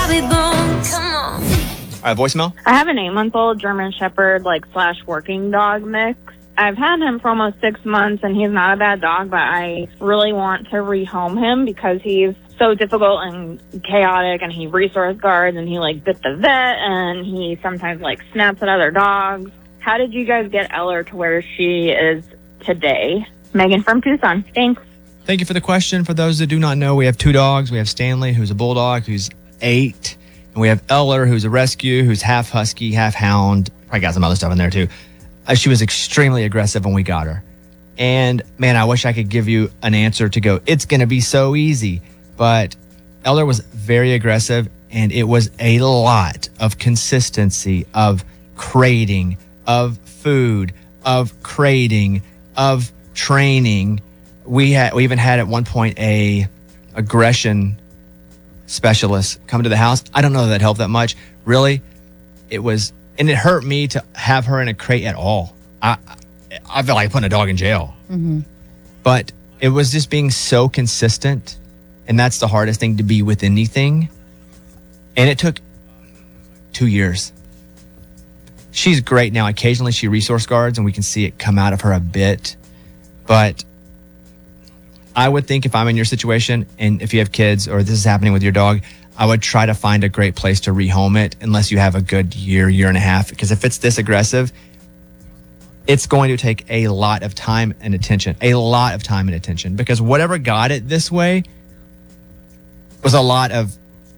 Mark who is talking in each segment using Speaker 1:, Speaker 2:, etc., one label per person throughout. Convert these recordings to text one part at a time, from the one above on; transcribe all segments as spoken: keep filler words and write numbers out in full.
Speaker 1: Bobby Bones. Come on.
Speaker 2: All right, voicemail.
Speaker 3: I have an eight-month-old German Shepherd, like, slash working dog mix. I've had him for almost six months, and he's not a bad dog, but I really want to rehome him because he's so difficult and chaotic, and he resource guards, and he, like, bit the vet, and he sometimes, like, snaps at other dogs. How did you guys get Eller to where she is today? Megan from Tucson. Thanks.
Speaker 2: Thank you for the question. For those that do not know, we have two dogs. We have Stanley, who's a bulldog, who's eight. And we have Eller, who's a rescue, who's half husky, half hound. Probably got some other stuff in there, too. Uh, she was extremely aggressive when we got her. And, man, I wish I could give you an answer to go, it's going to be so easy. But Eller was very aggressive, and it was a lot of consistency of crating, of food, of crating, of training. We had we even had at one point a aggression specialist come to the house. I don't know that, that helped that much. Really, it was, and it hurt me to have her in a crate at all. I I felt like putting a dog in jail.
Speaker 4: Mm-hmm.
Speaker 2: But it was just being so consistent, and that's the hardest thing to be with anything. And it took two years. She's great now. Occasionally she resource guards, and we can see it come out of her a bit. But I would think if I'm in your situation, and if you have kids or this is happening with your dog, I would try to find a great place to rehome it unless you have a good year, year and a half. Because if it's this aggressive, it's going to take a lot of time and attention, a lot of time and attention. Because whatever got it this way was a lot of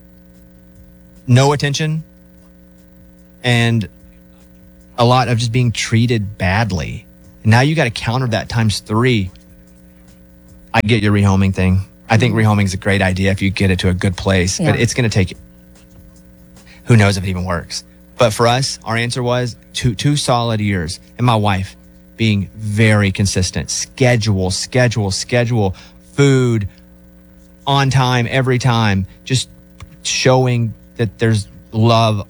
Speaker 2: no attention and a lot of just being treated badly. And now you got to counter that times three. I get your rehoming thing. I think rehoming is a great idea if you get it to a good place,
Speaker 4: Yeah.
Speaker 2: but it's going to take, who knows if it even works. But for us, our answer was two, two solid years. And my wife being very consistent, schedule, schedule, schedule, food on time, every time, just showing that there's love.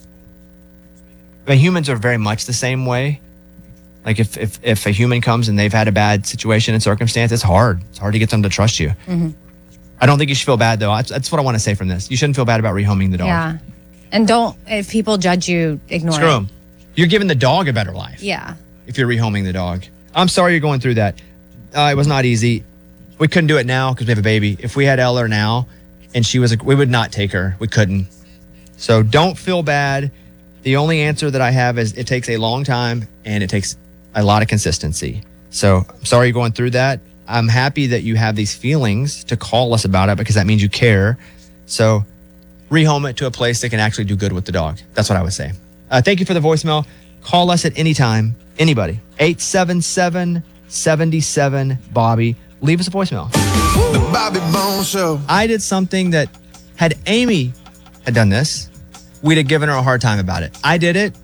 Speaker 2: But humans are very much the same way. Like if, if, if a human comes and they've had a bad situation and circumstance, it's hard. It's hard to get them to trust you.
Speaker 4: Mm-hmm.
Speaker 2: I don't think you should feel bad, though. That's, that's what I want to say from this. You shouldn't feel bad about rehoming the dog.
Speaker 4: Yeah. And don't, if people judge you, ignore
Speaker 2: Screw
Speaker 4: it.
Speaker 2: them. You're giving the dog a better life.
Speaker 4: Yeah.
Speaker 2: If you're rehoming the dog. I'm sorry you're going through that. Uh, it was not easy. We couldn't do it now because we have a baby. If we had Eller now and she was, a, we would not take her. We couldn't. So don't feel bad. The only answer that I have is it takes a long time and it takes a lot of consistency. So I'm sorry you're going through that. I'm happy that you have these feelings to call us about it because that means you care. So rehome it to a place that can actually do good with the dog. That's what I would say. Uh, thank you for the voicemail. Call us at any time. Anybody. eight seven seven, seven seven, Bobby. Leave us a voicemail.
Speaker 5: The Bobby Bones Show.
Speaker 2: I did something that had Amy had done this, we'd have given her a hard time about it. I did it.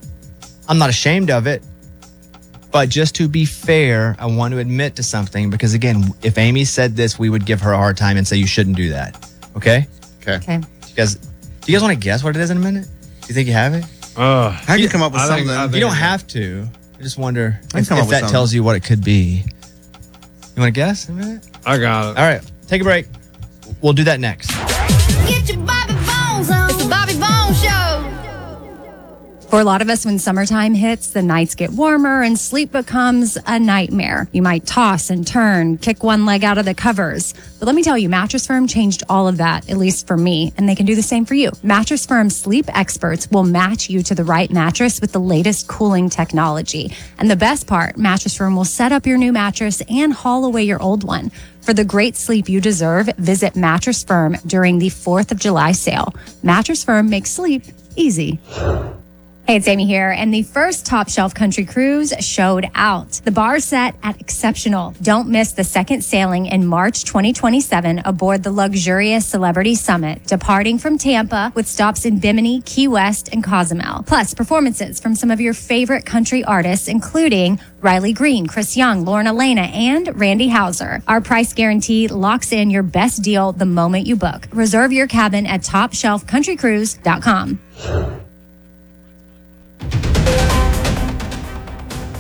Speaker 2: I'm not ashamed of it. But just to be fair, I want to admit to something because, again, if Amy said this, we would give her a hard time and say you shouldn't do that. Okay?
Speaker 6: Okay.
Speaker 4: Okay.
Speaker 2: You guys, do you guys want to guess what it is in a minute? Do you think you have it?
Speaker 6: Uh,
Speaker 5: How can you come up with
Speaker 6: I think-
Speaker 5: something?
Speaker 6: I think-
Speaker 2: You don't have to. I just wonder
Speaker 5: I can
Speaker 2: if,
Speaker 5: come up
Speaker 2: if
Speaker 5: with
Speaker 2: that
Speaker 5: something.
Speaker 2: tells you what it could be. You want to guess in a minute?
Speaker 6: I got it.
Speaker 2: All right. Take a break. We'll do that next.
Speaker 1: Get your Bobby Bones on. It's the Bobby Bones Show.
Speaker 4: For a lot of us, when summertime hits, the nights get warmer and sleep becomes a nightmare. You might toss and turn, kick one leg out of the covers. But let me tell you, Mattress Firm changed all of that, at least for me, and they can do the same for you. Mattress Firm sleep experts will match you to the right mattress with the latest cooling technology. And the best part, Mattress Firm will set up your new mattress and haul away your old one. For the great sleep you deserve, visit Mattress Firm during the fourth of July sale. Mattress Firm makes sleep easy. Hey, it's Amy here, and the first Top Shelf Country Cruise showed out. The bar is set at exceptional. Don't miss the second sailing in March twenty twenty-seven aboard the luxurious Celebrity Summit, departing from Tampa with stops in Bimini, Key West, and Cozumel. Plus, performances from some of your favorite country artists, including Riley Green, Chris Young, Lauren Elena, and Randy Houser. Our price guarantee locks in your best deal the moment you book. Reserve your cabin at top shelf country cruise dot com.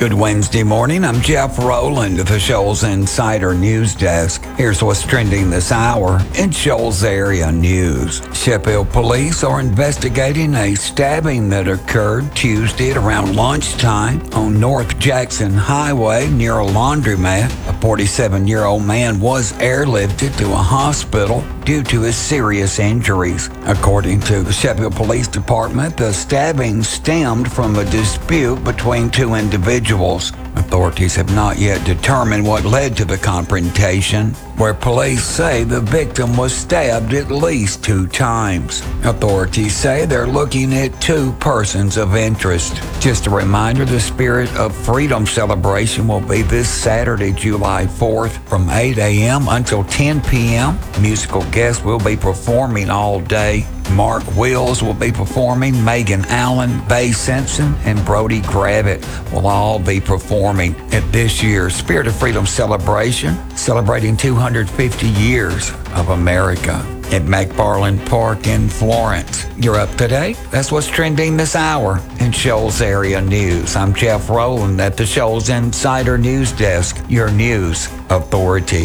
Speaker 6: Good Wednesday morning. I'm Jeff Rowland of the Shoals Insider News Desk. Here's what's trending this hour in Shoals area news. Sheffield police are investigating a stabbing that occurred Tuesday at around lunchtime on North Jackson Highway near a laundromat. A forty-seven-year-old man was airlifted to a hospital due to his serious injuries. According to the Sheffield Police Department, the stabbing stemmed from a dispute between two individuals. Authorities have not yet determined what led to the confrontation, where police say the victim was stabbed at least two times. Authorities say they're looking at two persons of interest. Just a reminder, the Spirit of Freedom celebration will be this Saturday, July fourth, from eight a.m. until ten p.m. Musical guests will be performing all day. Mark Wills will be performing. Megan Allen, Bay Simpson, and Brody Gravitt will all be performing at this year's Spirit of Freedom celebration, celebrating two hundred fifty years of America at McFarland Park in Florence. You're up to date? That's what's trending this hour in Shoals area news. I'm Jeff Rowland at the Shoals Insider News Desk, your news authority.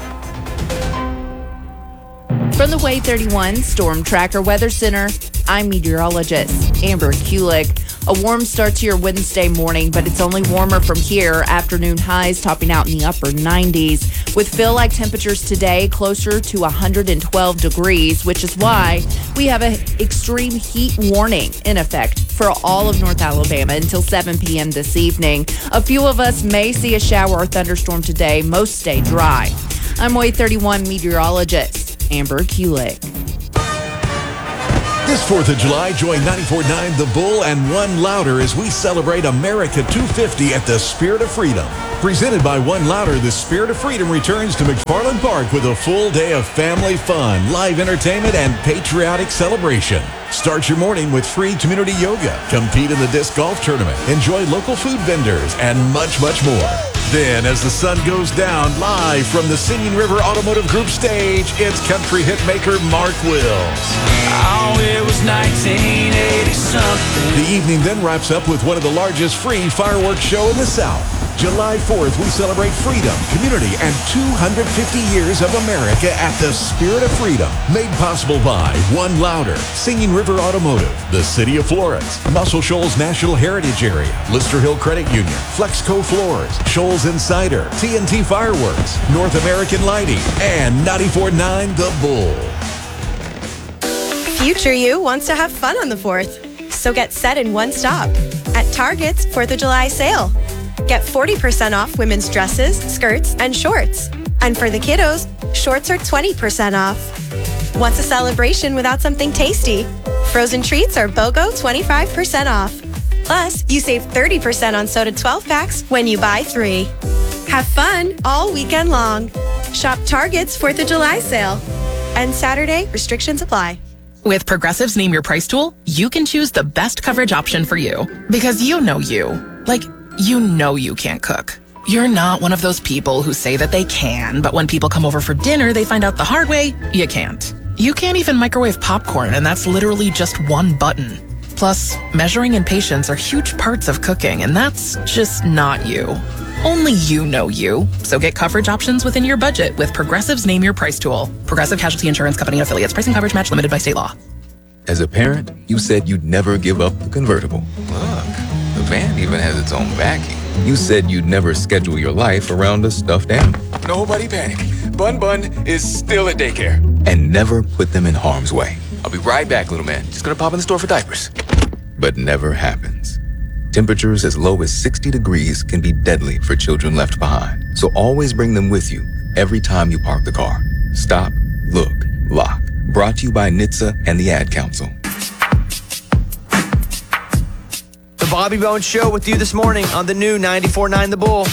Speaker 7: From the Way thirty-one Storm Tracker Weather Center, I'm meteorologist Amber Kulik. A warm start to your Wednesday morning, but it's only warmer from here. Afternoon highs topping out in the upper nineties, with feel-like temperatures today closer to one hundred twelve degrees, which is why we have an extreme heat warning in effect for all of North Alabama until seven p.m. this evening. A few of us may see a shower or thunderstorm today. Most stay dry. I'm Way thirty-one meteorologist Amber Kulik.
Speaker 8: This fourth of July, join ninety-four point nine The Bull and One Louder as we celebrate America two fifty at the Spirit of Freedom. Presented by One Louder, the Spirit of Freedom returns to McFarland Park with a full day of family fun, live entertainment, and patriotic celebration. Start your morning with free community yoga, compete in the disc golf tournament, enjoy local food vendors, and much, much more. Then, as the sun goes down, live from the Singing River Automotive Group stage, it's country hitmaker Mark Wills.
Speaker 9: Oh, it was nineteen eighty something.
Speaker 8: The evening then wraps up with one of the largest free fireworks show in the South. July fourth, we celebrate freedom, community, and two hundred fifty years of America at the Spirit of Freedom. Made possible by One Louder, Singing River Automotive, the City of Florence, Muscle Shoals National Heritage Area, Lister Hill Credit Union, Flexco Floors, Shoals Insider, T N T Fireworks, North American Lighting, and ninety-four point nine The Bull.
Speaker 10: Future you wants to have fun on the fourth, so get set in one stop at Target's fourth of July sale. Get forty percent off women's dresses, skirts, and shorts. And for the kiddos, shorts are twenty percent off. What's a celebration without something tasty? Frozen treats are BOGO twenty-five percent off. Plus, you save thirty percent on soda twelve packs when you buy three. Have fun all weekend long. Shop Target's fourth of July sale. And Saturday, restrictions apply.
Speaker 11: With Progressive's Name Your Price tool, you can choose the best coverage option for you. Because you know you. Like, you know you can't cook. You're not one of those people who say that they can, but when people come over for dinner, they find out the hard way, you can't. You can't even microwave popcorn, and that's literally just one button. Plus, measuring and patience are huge parts of cooking, and that's just not you. Only you know you. So get coverage options within your budget with Progressive's Name Your Price tool. Progressive Casualty Insurance Company and affiliates. Pricing coverage match limited by state law.
Speaker 12: As a parent, you said you'd never give up the convertible. Look, the van even has its own backing. You said you'd never schedule your life around a stuffed animal. Nobody panic. Bun Bun is still at daycare. And never put them in harm's way. I'll be right back, little man. Just gonna pop in the store for diapers. But never happens. Temperatures as low as sixty degrees can be deadly for children left behind. So always bring them with you every time you park the car. Stop, look, lock. Brought to you by N H T S A and the Ad Council.
Speaker 2: The Bobby Bones Show with you this morning on the new ninety-four point nine The Bull.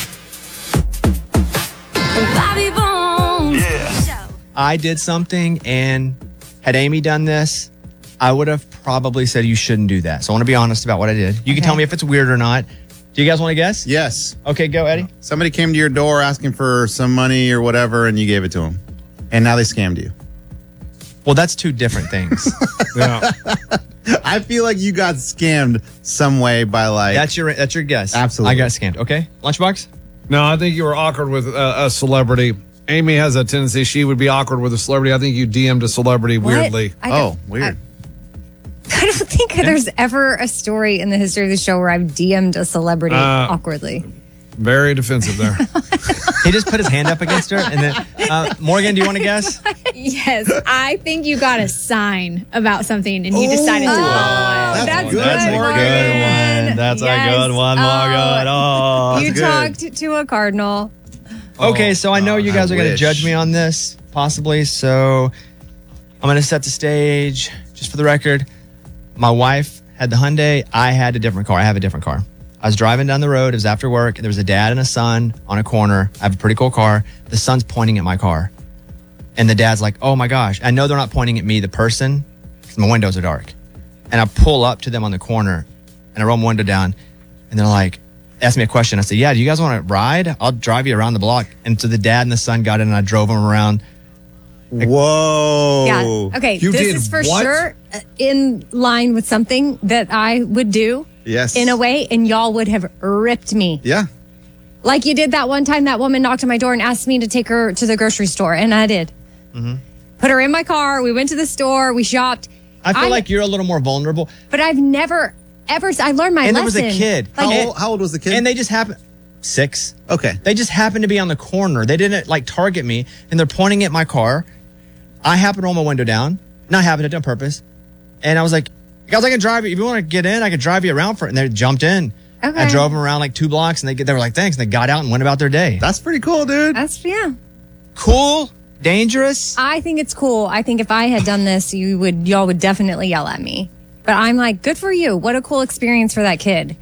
Speaker 1: Bobby Bones.
Speaker 2: Yeah. I did something, and had Amy done this, I would have probably said you shouldn't do that. So I want to be honest about what I did. You can tell me if it's weird or not. Do you guys want to guess?
Speaker 13: Yes.
Speaker 2: Okay, go, Eddie.
Speaker 13: Somebody came to your door asking for some money or whatever, and you gave it to them. And now they scammed you.
Speaker 2: Well, that's two different things.
Speaker 13: Yeah. I feel like you got scammed some way by like.
Speaker 2: That's your that's your guess.
Speaker 13: Absolutely.
Speaker 2: I got scammed. Okay, Lunchbox.
Speaker 14: No, I think you were awkward with a, a celebrity. Amy has a tendency she would be awkward with a celebrity. I think you D M'd a celebrity
Speaker 4: What?
Speaker 14: weirdly.
Speaker 4: I
Speaker 13: Oh,
Speaker 4: don't-
Speaker 13: weird.
Speaker 4: I don't think there's ever a story in the history of the show where I've D M'd a celebrity
Speaker 14: Uh,
Speaker 4: awkwardly.
Speaker 14: Very defensive there.
Speaker 2: He just put his hand up against her, and then uh, Morgan, do you want to guess?
Speaker 15: Yes, I think you got a sign about something and you decided to follow it.
Speaker 4: That's,
Speaker 13: good.
Speaker 2: That's a
Speaker 4: Morgan.
Speaker 2: good one. That's
Speaker 4: Yes.
Speaker 2: a good one, Morgan. Oh,
Speaker 4: you
Speaker 13: good.
Speaker 4: talked to a cardinal.
Speaker 2: Okay, so I know you guys
Speaker 13: I
Speaker 2: are going to
Speaker 13: wish.
Speaker 2: judge me on this, possibly. So I'm going to set the stage. Just for the record, my wife had the Hyundai. I had a different car. I have a different car. I was driving down the road. It was after work. There was a dad and a son on a corner. I have a pretty cool car. The son's pointing at my car. And the dad's like, oh my gosh. I know they're not pointing at me, the person, because my windows are dark. And I pull up to them on the corner and I roll my window down. And they're like, ask me a question. I said, yeah, do you guys want to ride? I'll drive you around the block. And so the dad and the son got in and I drove them around.
Speaker 13: Whoa.
Speaker 4: Yeah. Okay.
Speaker 14: You
Speaker 4: this
Speaker 14: did
Speaker 4: is for
Speaker 14: what?
Speaker 4: sure uh, in line with something that I would do
Speaker 13: Yes.
Speaker 4: in a way, and y'all would have ripped me.
Speaker 13: Yeah.
Speaker 4: Like you did that one time that woman knocked on my door and asked me to take her to the grocery store, and I did.
Speaker 2: Mm-hmm.
Speaker 4: Put her in my car. We went to the store. We shopped.
Speaker 2: I feel like you're a little more vulnerable.
Speaker 4: But I've never, ever, I learned my
Speaker 2: And there
Speaker 4: lesson.
Speaker 2: was a kid.
Speaker 4: Like,
Speaker 13: How old, how old was the kid?
Speaker 2: And they just happened. Six.
Speaker 13: Okay.
Speaker 2: They just happened to be on the corner. They didn't like target me, and they're pointing at my car. I happened to roll my window down. Not having it on purpose. And I was like, guys, I can drive you. If you want to get in, I could drive you around for it. And they jumped in.
Speaker 4: Okay.
Speaker 2: I drove them around like two blocks, and they they were like, thanks. And they got out and went about their day.
Speaker 13: That's pretty cool, dude.
Speaker 4: That's, yeah.
Speaker 2: Cool. Dangerous.
Speaker 4: I think it's cool. I think if I had done this, you would, y'all would definitely yell at me. But I'm like, good for you. What a cool experience for that kid.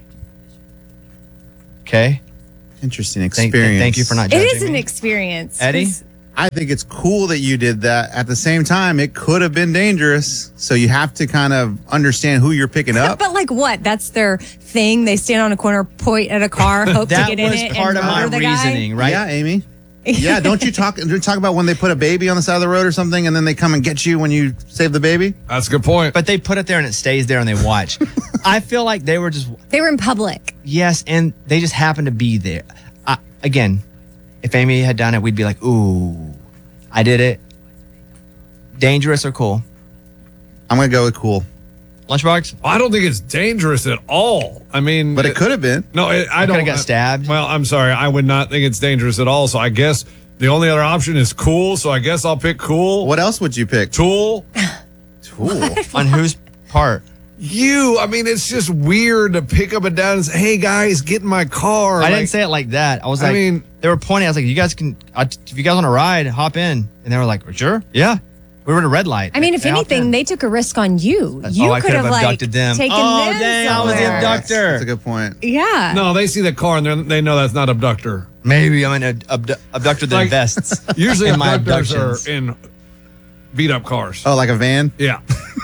Speaker 2: Okay.
Speaker 13: Interesting
Speaker 2: Thank,
Speaker 13: experience.
Speaker 2: thank you for not
Speaker 4: It
Speaker 2: judging
Speaker 4: is an
Speaker 2: me.
Speaker 4: experience.
Speaker 2: Eddie?
Speaker 4: 'Cause-
Speaker 13: I think it's cool that you did that. At the same time, it could have been dangerous. So you have to kind of understand who you're picking up.
Speaker 4: But like what? That's their thing. They stand on a corner, point at a car, hope to
Speaker 2: That
Speaker 4: get in
Speaker 2: was
Speaker 4: it.
Speaker 2: part
Speaker 4: and
Speaker 2: of my
Speaker 4: murder the guy.
Speaker 2: reasoning, right?
Speaker 13: Yeah, Amy. Yeah, don't you talk don't you talk about when they put a baby on the side of the road or something and then they come and get you when you save the baby?
Speaker 14: That's a good point.
Speaker 2: But they put it there and it stays there and they watch. I feel like they were just,
Speaker 4: They were in public.
Speaker 2: yes, and they just happened to be there. I, again, if Amy had done it, we'd be like, ooh, I did it. Dangerous or cool?
Speaker 13: I'm going to go with cool.
Speaker 2: Lunchbox?
Speaker 14: I don't think it's dangerous at all. I mean,
Speaker 13: But it could have been.
Speaker 14: No, it, I
Speaker 2: You
Speaker 14: don't.
Speaker 2: coulda got stabbed.
Speaker 14: Well, I'm sorry. I would not think it's dangerous at all. So I guess the only other option is cool. So I guess I'll pick cool.
Speaker 13: What else would you pick?
Speaker 14: Tool.
Speaker 13: Tool.
Speaker 2: On whose part?
Speaker 14: You. I mean, it's just weird to pick up and down and say, "Hey guys, get in my car."
Speaker 2: I
Speaker 14: Like,
Speaker 2: didn't say it like that. I was
Speaker 14: I
Speaker 2: like,
Speaker 14: mean-
Speaker 2: they were pointing. I was like, you guys can, I, if you guys want to ride, hop in. And they were like, sure, yeah. We were at a red light.
Speaker 4: I mean, if
Speaker 2: They hopped
Speaker 4: anything,
Speaker 2: in.
Speaker 4: they took a risk on you. You
Speaker 2: oh, I
Speaker 4: could have like
Speaker 2: abducted them.
Speaker 4: taken
Speaker 2: oh,
Speaker 4: them
Speaker 2: dang, I was the
Speaker 4: somewhere.
Speaker 2: abductor.
Speaker 13: That's a good point.
Speaker 4: Yeah.
Speaker 14: No, they see the car and they're- they know that's not abductor.
Speaker 2: Maybe I'm an abdu- abductor that
Speaker 14: Like,
Speaker 2: invests.
Speaker 14: Usually,
Speaker 2: in my
Speaker 14: abductors
Speaker 2: abductions.
Speaker 14: are in beat up cars.
Speaker 13: Oh, like a van?
Speaker 14: Yeah.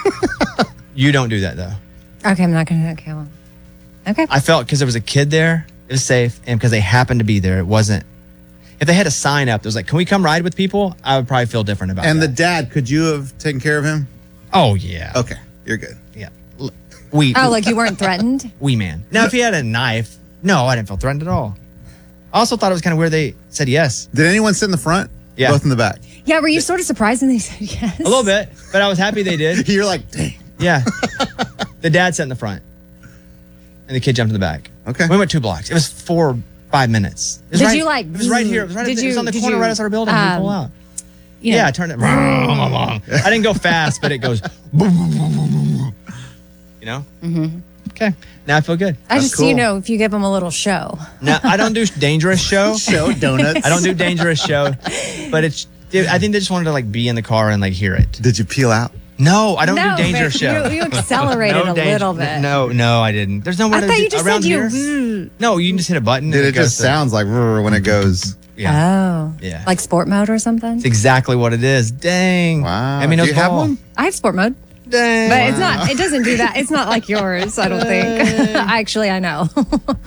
Speaker 2: You don't do that though.
Speaker 4: Okay, I'm not gonna. Okay, well, okay.
Speaker 2: I felt because there was a kid there, it was safe, and because they happened to be there, it wasn't. If they had a sign up that was like, "Can we come ride with people?" I would probably feel different about
Speaker 13: And
Speaker 2: that.
Speaker 13: the dad, could you have taken care of him?
Speaker 2: oh yeah,
Speaker 13: Okay, you're good.
Speaker 2: yeah. L- We
Speaker 4: Oh, like you weren't threatened?
Speaker 2: we man. Now if he had a knife, no, I didn't feel threatened at all. I also thought it was kind of weird they said yes.
Speaker 13: Did anyone sit in the front?
Speaker 2: Yeah.
Speaker 13: Both in the back.
Speaker 4: Yeah. Were you sort of surprised when they said yes?
Speaker 2: A little bit, but I was happy they did.
Speaker 13: You're like, dang.
Speaker 2: Yeah. The dad sat in the front, and the kid jumped in the back.
Speaker 13: Okay.
Speaker 2: We went two blocks. It was four, five minutes. It was
Speaker 4: Did
Speaker 2: right-
Speaker 4: you, like,
Speaker 2: It was right here. It was right.
Speaker 4: did
Speaker 2: at the, it was
Speaker 4: you-
Speaker 2: on the
Speaker 4: did
Speaker 2: corner
Speaker 4: you,
Speaker 2: right outside our building.
Speaker 4: um,
Speaker 2: we pull out.
Speaker 4: You know,
Speaker 2: Yeah, I turned it. I didn't go fast, but it goes. Boom, boom, boom, boom, boom, boom. You know.
Speaker 4: Mm-hmm.
Speaker 2: Okay. Now I feel good.
Speaker 4: I
Speaker 13: That's
Speaker 4: just, you
Speaker 13: cool.
Speaker 4: know, if you give them a little show.
Speaker 2: Now I don't do dangerous show.
Speaker 13: Show donuts.
Speaker 2: I don't do dangerous show, but it's. Dude, I think they just wanted to like be in the car and like hear it.
Speaker 13: Did you peel out?
Speaker 2: No, I don't
Speaker 4: No,
Speaker 2: do dangerous
Speaker 4: but
Speaker 2: show.
Speaker 4: you- you accelerated a
Speaker 2: danger-
Speaker 4: little bit.
Speaker 2: No, no, I didn't. There's nowhere
Speaker 4: I
Speaker 2: to
Speaker 4: thought
Speaker 2: do,
Speaker 4: you just
Speaker 2: around
Speaker 4: said you.
Speaker 2: here. No, you can just hit a button.
Speaker 13: Dude,
Speaker 2: and
Speaker 13: it
Speaker 2: goes
Speaker 13: just
Speaker 2: to-
Speaker 13: sounds like "Rrr" when it goes.
Speaker 2: Yeah.
Speaker 4: Oh.
Speaker 2: Yeah.
Speaker 4: Like sport mode or something?
Speaker 2: It's exactly what it is. Dang.
Speaker 13: Wow.
Speaker 2: I mean,
Speaker 13: Do you have one?
Speaker 4: I have sport mode.
Speaker 2: Dang.
Speaker 4: But it's not, it doesn't do that. It's not like yours, I don't think. Actually, I know.